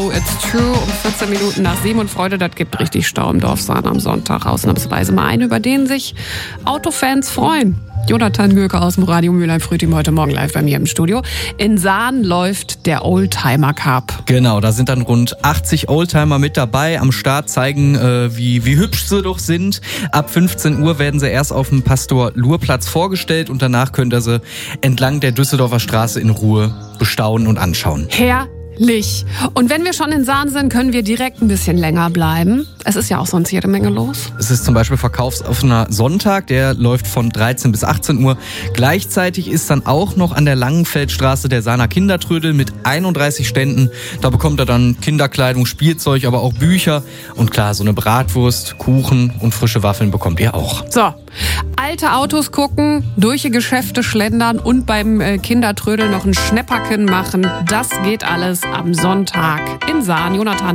It's true, um 14 Minuten nach 7 und Freude, das gibt richtig Stau im Dorf Sahn am Sonntag. Ausnahmsweise mal einen, über den sich Autofans freuen. Jonathan Göke aus dem Radio Mülheim-Frühteam heute Morgen live bei mir im Studio. In Sahn läuft der Oldtimer Cup. Genau, da sind dann rund 80 Oldtimer mit dabei. Am Start zeigen, wie hübsch sie doch sind. Ab 15 Uhr werden sie erst auf dem Pastor-Luhr-Platz vorgestellt und danach könnt ihr sie entlang der Düsseldorfer Straße in Ruhe bestaunen und anschauen. Herrlich. Und wenn wir schon in Sahn sind, können wir direkt ein bisschen länger bleiben. Es ist ja auch sonst jede Menge los. Es ist zum Beispiel verkaufsoffener Sonntag, der läuft von 13 bis 18 Uhr. Gleichzeitig ist dann auch noch an der Langenfeldstraße der Sahner Kindertrödel mit 31 Ständen. Da bekommt er dann Kinderkleidung, Spielzeug, aber auch Bücher. Und klar, so eine Bratwurst, Kuchen und frische Waffeln bekommt ihr auch. So, alte Autos gucken, durch die Geschäfte schlendern und beim Kindertrödel noch ein Schnäpperchen machen. Das geht alles am Sonntag in Sahn. Jonathan